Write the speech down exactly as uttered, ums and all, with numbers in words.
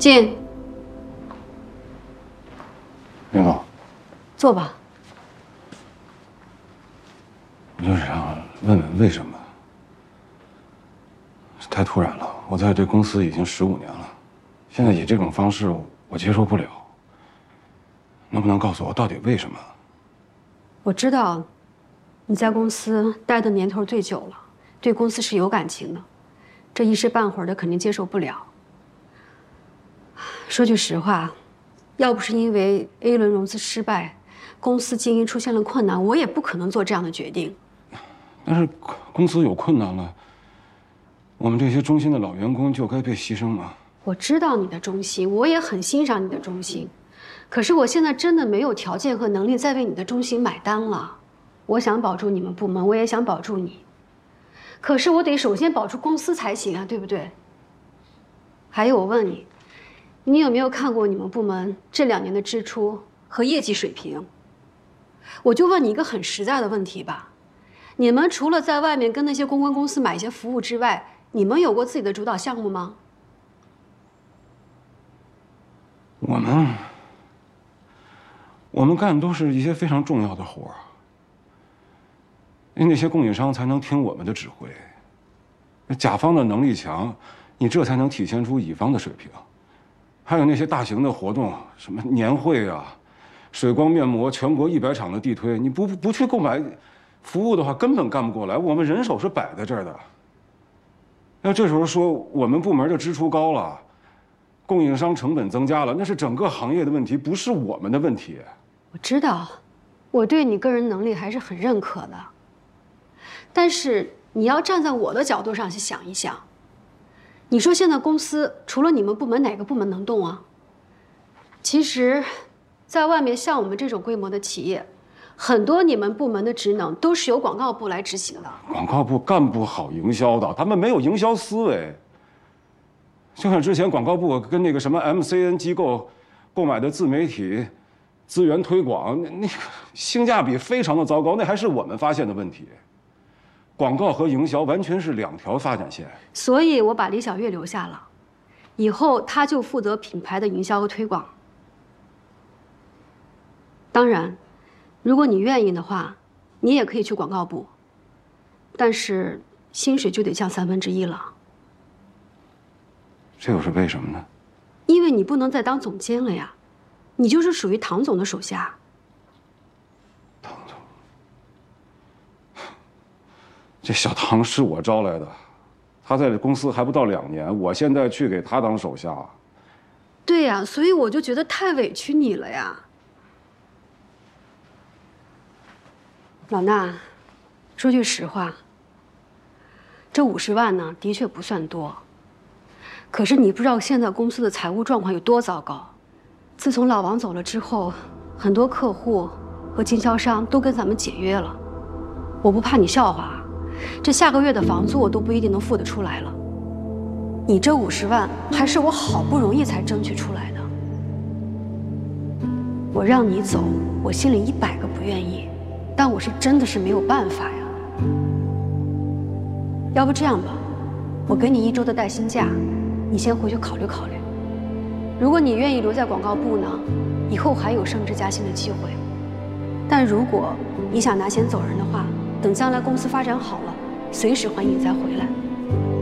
进。 林总， 坐吧。 我就是想问问为什么？太突然了，我在这公司已经十五年了，现在以这种方式我接受不了。能不能告诉我到底为什么？ 我知道你在公司待的年头最久了，对公司是有感情的，这一时半会儿的肯定接受不了。说句实话，要不是因为 A 轮融资失败，公司经营出现了困难，我也不可能做这样的决定。 但是公司有困难了，我们这些忠心的老员工就该被牺牲吗？ 我知道你的忠心，我也很欣赏你的忠心，可是我现在真的没有条件和能力再为你的忠心买单了。我想保住你们部门，我也想保住你，可是我得首先保住公司才行啊，对不对？还有，我问你，你有没有看过你们部门这两年的支出和业绩水平？我就问你一个很实在的问题吧，你们除了在外面跟那些公关公司买一些服务之外，你们有过自己的主导项目吗？ 我们，我们干的都是一些非常重要的活儿，因为那些供应商才能听我们的指挥。甲方的能力强，你这才能体现出乙方的水平。还有那些大型的活动，什么年会啊、水光面膜、全国一百场的地推，你不不去购买服务的话，根本干不过来。我们人手是摆在这儿的。要这时候说我们部门的支出高了，供应商成本增加了，那是整个行业的问题，不是我们的问题。 我知道，我对你个人能力还是很认可的。但是你要站在我的角度上去想一想，你说现在公司除了你们部门，哪个部门能动啊？其实，在外面像我们这种规模的企业，很多你们部门的职能都是由广告部来执行的。 广告部干不好营销的，他们没有营销思维。就像之前广告部跟那个什么 M C N 机构购买的自媒体资源推广，那那个性价比非常的糟糕，那还是我们发现的问题。广告和营销完全是两条发展线。 所以我把李小月留下了，以后她就负责品牌的营销和推广。当然，如果你愿意的话，你也可以去广告部，但是薪水就得降三分之一了。 这又是为什么呢？ 因为你不能再当总监了呀，你就是属于唐总的手下。 唐总，这小唐是我招来的，他在这公司还不到两年，我现在去给他当手下。 对呀，所以我就觉得太委屈你了呀。老衲，说句实话，这五十万呢，的确不算多。可是你不知道现在公司的财务状况有多糟糕。自从老王走了之后，很多客户和经销商都跟咱们解约了。我不怕你笑话，这下个月的房租我都不一定能付得出来了。你这五十万还是我好不容易才争取出来的。我让你走，我心里一百个不愿意，但我是真的是没有办法呀。要不这样吧，我给你一周的带薪假。你先回去考虑考虑，如果你愿意留在广告部呢，以后还有升职加薪的机会。但如果你想拿钱走人的话，等将来公司发展好了，随时欢迎你再回来。